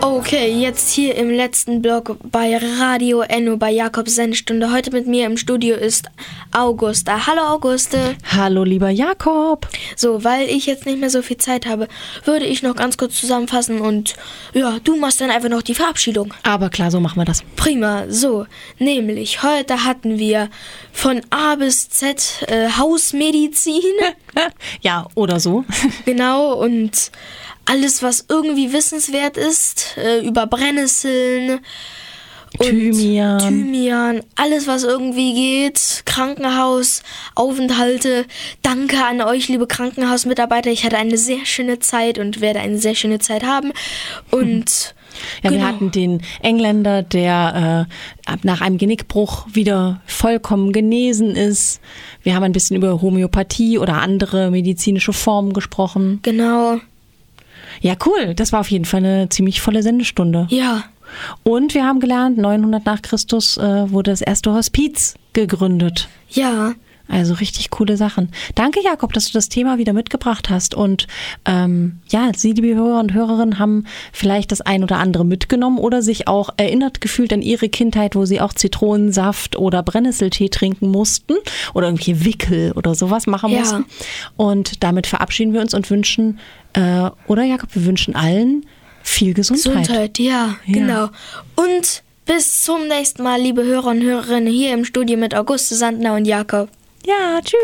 Okay, jetzt hier im letzten Blog bei Radio Enno bei Jakobs Sendstunde. Heute mit mir im Studio ist Augusta. Hallo Auguste. Hallo lieber Jakob. So, weil ich jetzt nicht mehr so viel Zeit habe, würde ich noch ganz kurz zusammenfassen und ja, du machst dann einfach noch die Verabschiedung. Aber klar, so machen wir das. Prima, so, nämlich heute hatten wir von A bis Z Hausmedizin. Ja, oder so. Genau, und alles, was irgendwie wissenswert ist, über Brennnesseln und Thymian, alles, was irgendwie geht, Krankenhausaufenthalte. Danke an euch, liebe Krankenhausmitarbeiter. Ich hatte eine sehr schöne Zeit und werde eine sehr schöne Zeit haben. Und ja, genau. Wir hatten den Engländer, der nach einem Genickbruch wieder vollkommen genesen ist. Wir haben ein bisschen über Homöopathie oder andere medizinische Formen gesprochen. Genau. Ja, cool. Das war auf jeden Fall eine ziemlich volle Sendestunde. Ja. Und wir haben gelernt, 900 nach Christus wurde das erste Hospiz gegründet. Ja. Also richtig coole Sachen. Danke, Jakob, dass du das Thema wieder mitgebracht hast. Und ja, Sie, liebe Hörer und Hörerinnen, haben vielleicht das ein oder andere mitgenommen oder sich auch erinnert gefühlt an Ihre Kindheit, wo Sie auch Zitronensaft oder Brennnesseltee trinken mussten oder irgendwie Wickel oder sowas machen mussten. Und damit verabschieden wir uns und wünschen, oder Jakob, wir wünschen allen viel Gesundheit. Gesundheit, ja, genau. Und bis zum nächsten Mal, liebe Hörer und Hörerinnen, hier im Studio mit Auguste Sandner und Jakob. Ja, tschüss.